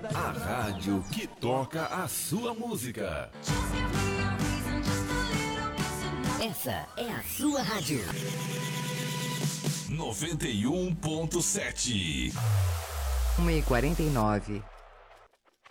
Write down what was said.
A rádio que toca a sua música. Essa é a sua rádio. 91.7. 1h49.